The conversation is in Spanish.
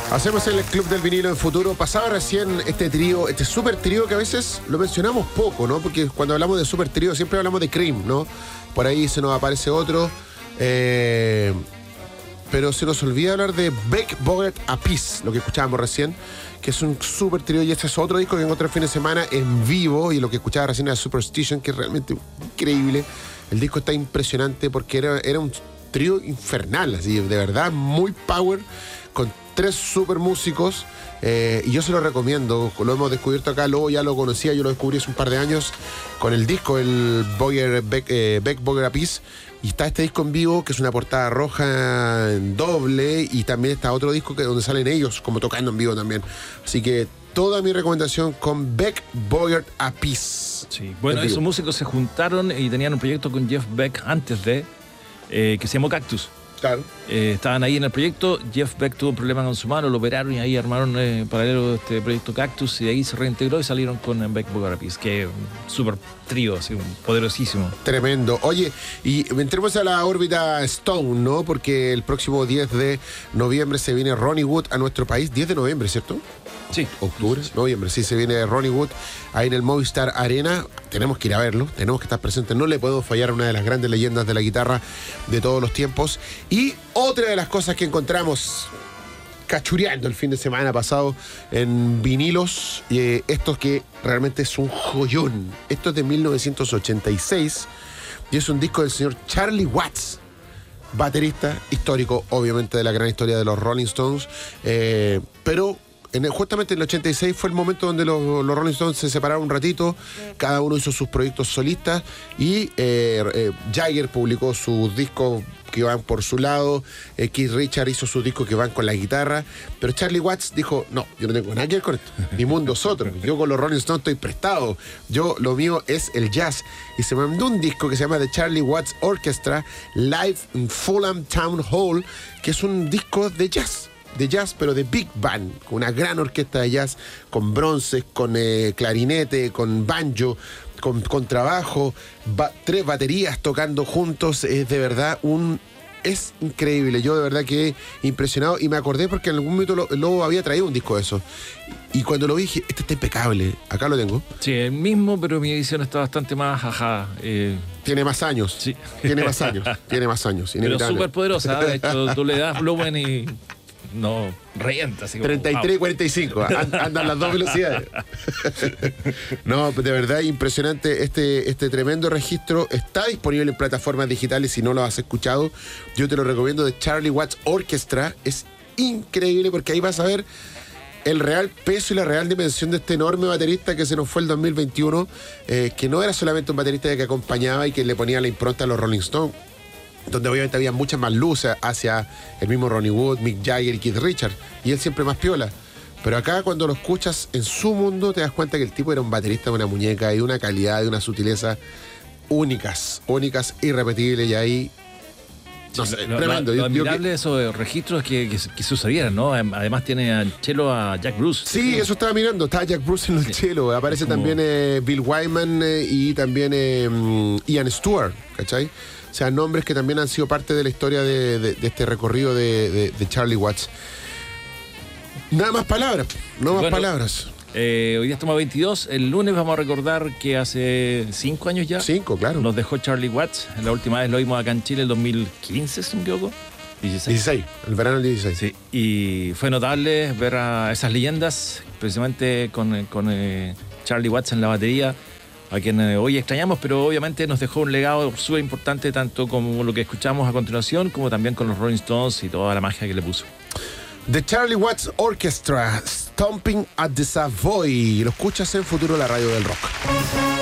Hacemos el Club del Vinilo en Futuro. Pasaba recién este trío, este super trío que a veces lo mencionamos poco, ¿no? Porque cuando hablamos de super trío siempre hablamos de Cream, ¿no? Por ahí se nos aparece otro. Pero se nos olvida hablar de Beck Bogert Appice, lo que escuchábamos recién, que es un super trío, y este es otro disco que encontré el fin de semana en vivo, y lo que escuchaba recién era Superstition, que es realmente increíble. El disco está impresionante porque era un trío infernal, así, de verdad, muy power, con 3 super músicos, y yo se lo recomiendo. Lo hemos descubierto acá, luego ya lo conocía, yo lo descubrí hace un par de años con el disco, el Beck Bogert Appice. Y está este disco en vivo, que es una portada roja en doble, y también está otro disco donde salen ellos como tocando en vivo también. Así que toda mi recomendación con Beck Bogert Appice. Sí, bueno, esos músicos se juntaron y tenían un proyecto con Jeff Beck antes de, que se llamó Cactus. Claro. Estaban ahí en el proyecto. Jeff Beck tuvo un problema con su mano, lo operaron y ahí armaron paralelo este proyecto Cactus, y de ahí se reintegró y salieron con Beck Bogert Appice, que es un super trío, así, un poderosísimo. Tremendo. Oye, y entremos a la órbita Stone, ¿no? Porque el próximo 10 de noviembre se viene Ronnie Wood a nuestro país. 10 de noviembre, ¿cierto? Sí. Octubre, noviembre, sí, se viene Ronnie Wood ahí en el Movistar Arena. Tenemos que ir a verlo, tenemos que estar presentes. No le podemos fallar a una de las grandes leyendas de la guitarra de todos los tiempos. Y otra de las cosas que encontramos cachureando el fin de semana pasado en vinilos, estos que realmente es un joyón. Esto es de 1986 y es un disco del señor Charlie Watts, baterista histórico, obviamente, de la gran historia de los Rolling Stones, pero justamente en el 86 fue el momento donde los Rolling Stones se separaron un ratito, cada uno hizo sus proyectos solistas, y Jagger publicó sus discos que van por su lado, Keith Richards hizo sus discos que van con la guitarra, pero Charlie Watts dijo, no, yo no tengo nada que ver con esto, mi mundo es otro, yo con los Rolling Stones estoy prestado, lo mío es el jazz, y se mandó un disco que se llama The Charlie Watts Orchestra Live in Fulham Town Hall, que es un disco de jazz, pero de big band, con una gran orquesta de jazz, con bronces, con clarinete, con banjo, con contrabajo, 3 baterías tocando juntos. Es de verdad es increíble. Yo de verdad quedé impresionado, y me acordé porque en algún momento el Lobo había traído un disco de eso, y cuando lo vi dije, este está impecable, acá lo tengo. Sí, el mismo, pero mi edición está bastante más tiene más años. Sí. Tiene más años. Pero súper poderosa, de hecho tú le das volumen y no revienta, así como 33 y 45, andan las 2 velocidades. No, de verdad impresionante este tremendo registro. Está disponible en plataformas digitales. Si no lo has escuchado, yo te lo recomiendo, de Charlie Watts Orchestra. Es increíble porque ahí vas a ver el real peso y la real dimensión de este enorme baterista que se nos fue el 2021, que no era solamente un baterista que acompañaba y que le ponía la impronta a los Rolling Stones, donde obviamente había mucha más luz hacia el mismo Ronnie Wood, Mick Jagger y Keith Richards, y él siempre más piola. Pero acá, cuando lo escuchas en su mundo, te das cuenta que el tipo era un baterista de una muñeca, y de una calidad, de una sutileza únicas, irrepetibles, y ahí no sé, tremendo. Lo admirable de esos registros que sucedieran, ¿no? Además tiene al cello a Jack Bruce. Sí, eso estaba mirando, está Jack Bruce en el cello. Aparece también Bill Wyman, y también Ian Stewart, ¿cachai? O sea, nombres que también han sido parte de la historia de este recorrido de Charlie Watts. Nada más palabras, palabras. Hoy día estamos a 22. El lunes vamos a recordar que hace 5 años ya 5, claro. Nos dejó Charlie Watts. La última vez lo vimos acá en Chile, el 2015, si no me equivoco. 16, el verano del 16. Sí, y fue notable ver a esas leyendas, precisamente con Charlie Watts en la batería, a quien hoy extrañamos, pero obviamente nos dejó un legado súper importante, tanto como lo que escuchamos a continuación, como también con los Rolling Stones y toda la magia que le puso. The Charlie Watts Orchestra, Stomping at the Savoy. Lo escuchas en Futuro, la radio del rock.